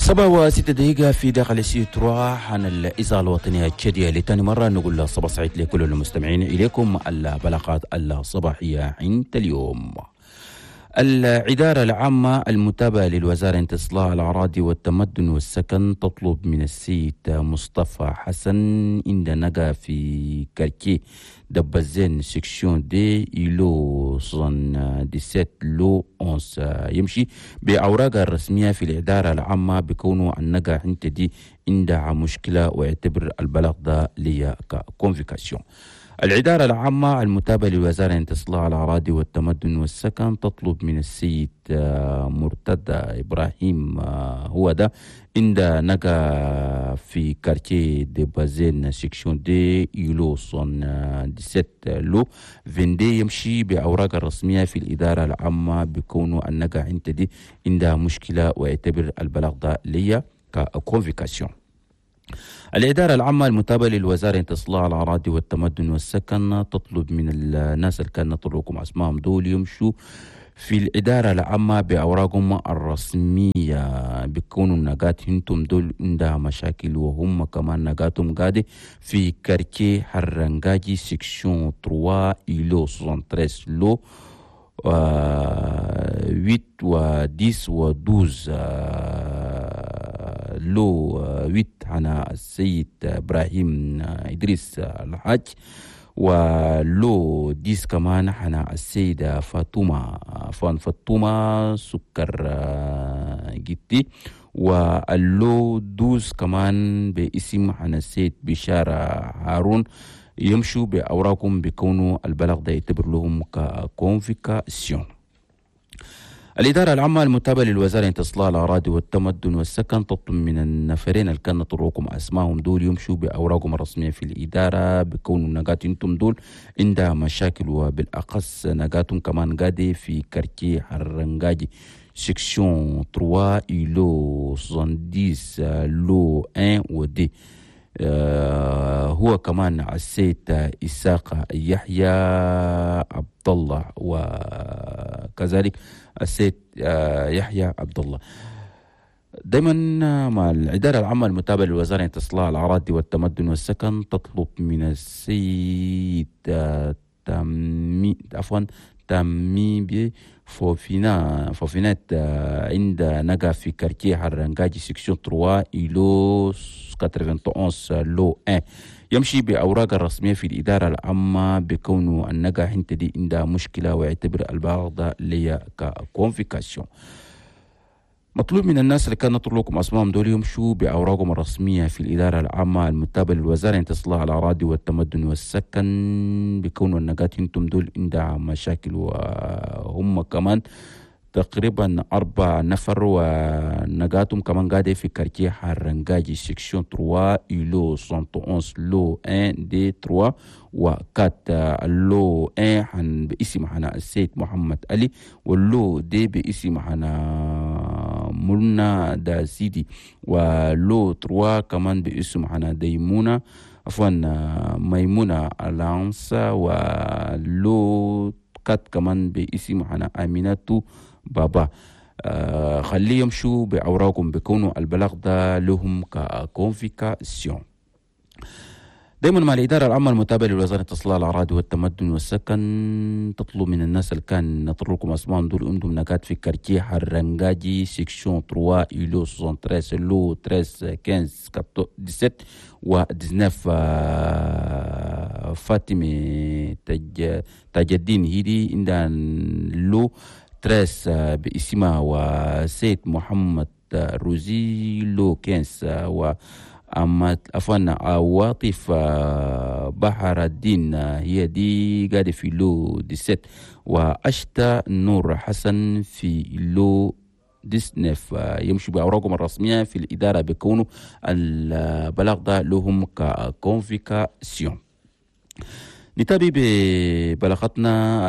7:06 في داخل سي 3 عن الإذاعة الوطنية الجديدة لتاني مرة نقول صباح سعيد لكل المستمعين إليكم البلاغات الصباحية عند اليوم. الإدارة العامة المتابعة للوزارة انتصلاح الأراضي والتمدن والسكن تطلب من السيد مصطفى حسن عند نقا في كاركي دبزين سيكسيون دي إلو صن 17 لو 11 يمشي بأوراقها الرسمية في الإدارة العامة بكونه النقا عند دي عندها مشكلة ويعتبر البلاغ ده ليا كونفيكاسيون. الإدارة العامة المتابعة للوزارة انتصلاح الأراضي والتمدن والسكن تطلب من السيد مرتضى إبراهيم هو ده عند نقا في كارتيه دي بازين سيكشون دي يلو صن 17 لو فيندي يمشي بأوراق الرسمية في الإدارة العامة بكونه النقا عند دي عندها مشكلة ويعتبر البلاغ ده ليا كونفيكاسيون. الإدارة العامة المتابعة للوزارة انتصلاح الأراضي والتمدن والسكن تطلب من الناس اللي كانت نطلقكم أسمائهم دول يمشوا في الإدارة العامة بأوراقهم الرسمية بيكونوا النقات هنتم دول عندها مشاكل وهم كمان نقاتهم قاعدة في كاركي حرنجاجي سيكشون 3 إلو 73 لو 8 و 10 و 12 لو 8 عن السيد إبراهيم إدريس الحاج ولو 10 كمان عن السيدة فاطمة سكر جدي واللو 12 كمان باسم عن السيد بشارة هارون يمشوا بأوراقهم بيكونوا البلاغ ده يعتبر لهم ككونفيكاسيون. الإدارة العامة المتابعة للوزارة انتصلاح الأراضي والتمدن والسكن تطلب من النفرين اللي كان نطرقكم أسمائهم دول يمشوا بأوراقهم الرسمية في الإدارة بيكونوا نقات انتم دول عندها مشاكل وبالأخص نقاتهم كمان قادة في كارتيه حرنجاجي سيكشون 3 إلو 70 لو 1 و 2 هو كمان السيد إساق يحيى عبد الله وكذلك السيد يحيى عبد الله. دائما مع الإدارة العامة المتابعة للوزارة انتصلاح الأراضي والتمدن والسكن تطلب من السيد تامي فوفينات عند نقا في كارتيه حرنجاجي سيكسيون 3 إلو 91 لو 1 يمشي بأوراق الرسمية في الإدارة العامة بكونه النقا حنت دي عندها مشكلة ويعتبر البلاغ ده ليا كونفيكاسيون. مطلوب من الناس اللي كانوا نطلقكم أسمائهم دول يمشوا بأوراقهم الرسمية في الإدارة العامة المتابعة للوزارة انتصلاح الأراضي والتمدن والسكن بيكونوا النقات انتم دول عندها مشاكل وهم كمان تقريبا 4 نفر ونقاتهم كمان قاعدة في كارتيه حرنجاجي سيكشون 3 إلو 71 لو 1 دي 3 وكات اللو 1 عن باسم حنا السيد محمد علي واللو دي باسم حنا ملنا دا سيدي ولو 3 كمان باسم حنا ديمونة ميمونة الانسا ولو كات كمان باسم حنا اميناتو بابا. خليه يمشوا بأوراقهم بيكونوا البلاغ ده لهم ككونفيكاسيون. دائما مع الإدارة العامة المتابعة للوزارة انتصلاح الأراضي والتمدن والسكن تطلب من الناس اللي كان نطلقكم أسمائهم دول عندهم نقات في كارتيه حرنجاجي سيكشون 3 إلو 73 لو 13 15 17 و 19 فاطمة تاج الدين هيدي عندها لو 13 باسمها وسيد محمد روزي لو 15 و أما عواطف بحر الدين هي دي قاعدة في لو 17 وأشتا نور حسن في لو 19 يمشوا بأوراقهم الرسمية في الإدارة بيكونوا البلاغ ده لهم ككونفيكاسيون. نتابع ببلاغتنا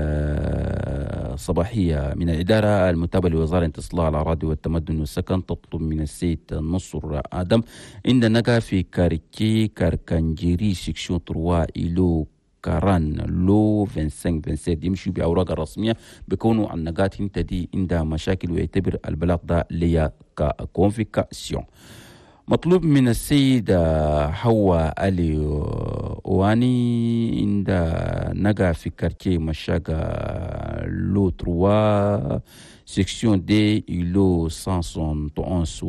الصباحية من الإدارة المتابعة لوزارة انتصلاح الأراضي والتمدن والسكن تطلب من السيد نصر آدم عند نقا في كاركي كاركانجيري سيكشون 3 إلو كاران لو 25 يمشي بأوراق الرسمية بيكونوا النقاط انت دي عندها مشاكل ويعتبر البلاغ ده ليا ككونفيكاسيون. مطلوب من السيدة حواء علي واني عند نجا في كارتيه مشاغا لو 3 سيكسيون دي إلو 171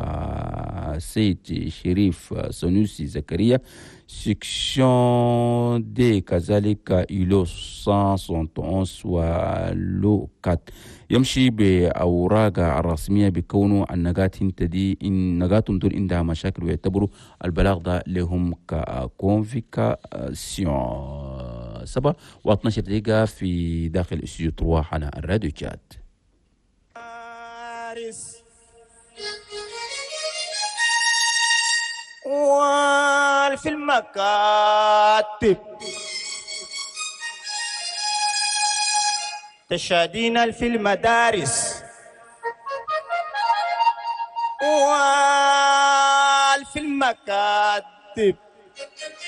وسيد شريف سنوسي زكريا سيكسيون دي كذلك إلو 171 ولو 4 يمشي بأوراق الرسمية بكونه النجات دي إن نجاتهم دول عندها مشاكل ويعتبروا البلاغ ده لهم ككونفيكاسيون. 7 و12 دقيقة في داخل استوديو 3 على الراديو تشاد. وفي المكاتب تشادين في المدارس وفي المكاتب